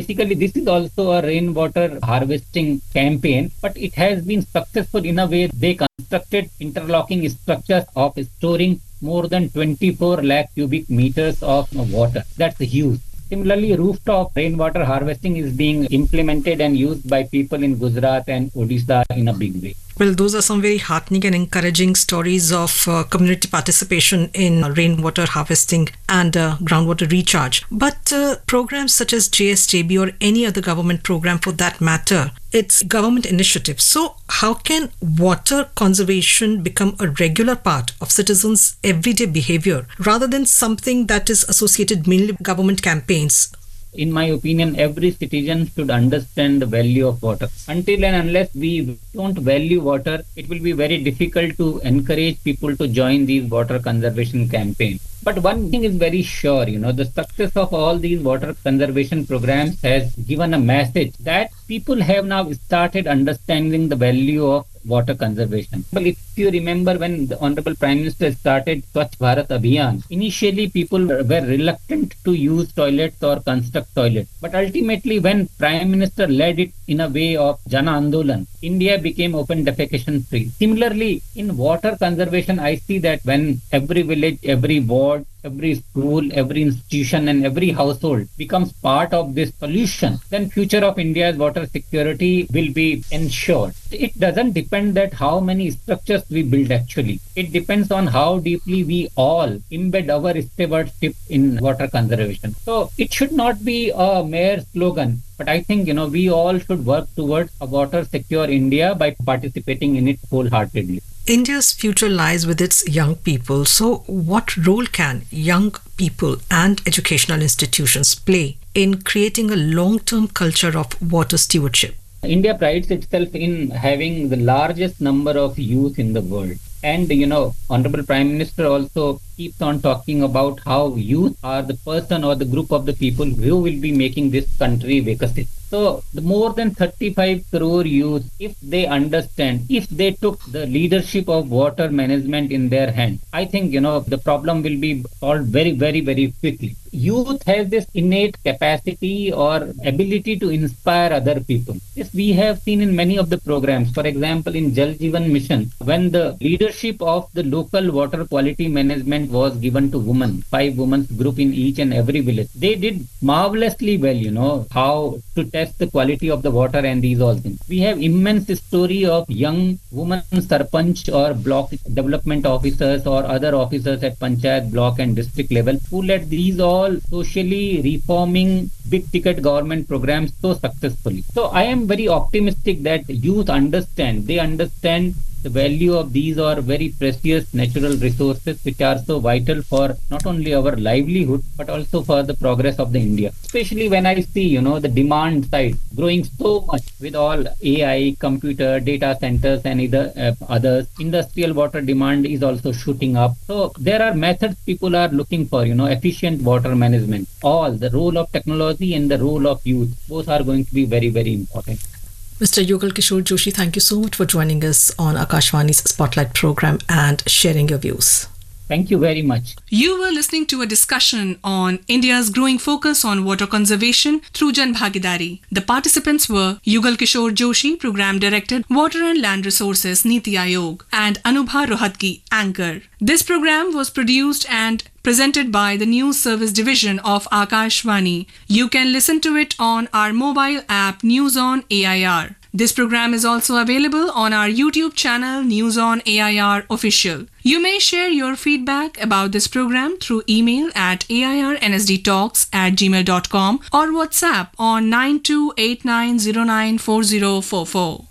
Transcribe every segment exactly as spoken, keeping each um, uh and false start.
basically this is also a rainwater harvesting campaign, but it has been successful in a way. They constructed interlocking structures of storing more than twenty-four lakh cubic meters of water. That's huge. Similarly, rooftop rainwater harvesting is being implemented and used by people in Gujarat and Odisha in a big way. Well, those are some very heartening and encouraging stories of uh, community participation in uh, rainwater harvesting and uh, groundwater recharge. But uh, programs such as J S J B or any other government program for that matter, it's government initiative. So how can water conservation become a regular part of citizens' everyday behavior rather than something that is associated mainly with government campaigns? In my opinion, every citizen should understand the value of water. Until and unless we don't value water, it will be very difficult to encourage people to join these water conservation campaigns. But one thing is very sure, you know, the success of all these water conservation programs has given a message that people have now started understanding the value of water conservation. But if you remember, when the Honorable Prime Minister started Swachh Bharat Abhiyan, initially people were reluctant to use toilets or construct toilets. But ultimately, when Prime Minister led it in a way of Jana Andolan, India became open defecation free. Similarly, in water conservation, I see that when every village, every ward, every school, every institution and every household becomes part of this solution, then future of India's water security will be ensured. It doesn't depend that how many structures we build actually. It depends on how deeply we all embed our stewardship in water conservation. So it should not be a mere slogan, but I think, you know, we all should work towards a water secure India by participating in it wholeheartedly. India's future lies with its young people. So what role can young people and educational institutions play in creating a long-term culture of water stewardship? India prides itself in having the largest number of youth in the world. And, you know, Honorable Prime Minister also keeps on talking about how youth are the person or the group of the people who will be making this country Vikasit. So the more than thirty-five crore youth, if they understand, if they took the leadership of water management in their hand, I think, you know, the problem will be solved very, very, very quickly. Youth has this innate capacity or ability to inspire other people. This we have seen in many of the programs. For example, in Jal Jeevan Mission, when the leadership of the local water quality management was given to women, five women's group in each and every village, they did marvelously well, you know, how to test the quality of the water and these all things. We have immense story of young women sarpanch or block development officers or other officers at panchayat, block and district level who led these all socially reforming big ticket government programs so successfully. So I am very optimistic that youth understand, they understand the value of these are very precious natural resources which are so vital for not only our livelihood but also for the progress of the India. Especially when I see, you know, the demand side growing so much with all A I, computer, data centers and either, uh, others. Industrial water demand is also shooting up. So there are methods people are looking for, you know, efficient water management. All the role of technology and the role of youth, both are going to be very, very important. Mister Yugal Kishore Joshi, thank you so much for joining us on Akashvani's Spotlight program and sharing your views. Thank you very much. You were listening to a discussion on India's growing focus on water conservation through Jan Bhagidari. The participants were Yugal Kishore Joshi, Program Director, Water and Land Resources, Niti Aayog, and Anubha Rohatgi, Anchor. This program was produced and presented by the News Service Division of Akashvani. You can listen to it on our mobile app News on A I R. This program is also available on our YouTube channel News on A I R Official. You may share your feedback about this program through email at airnsdtalks at gmail dot com or WhatsApp on nine two eight nine zero nine four zero four four.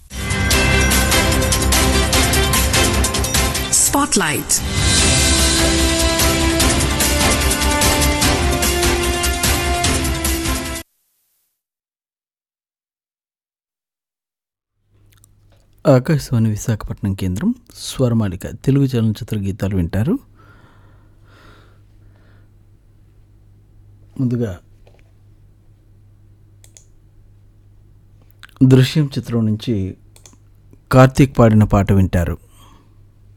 Spotlight. Akashvani Visakhapatnam కేంద్రం స్వరమాలిక తెలుగు చలనచిత్ర గీతాలు వింటారు. ముందుగా దృశ్యం చిత్రం నుంచి కార్తీక్ పాడిన పాట వింటారు.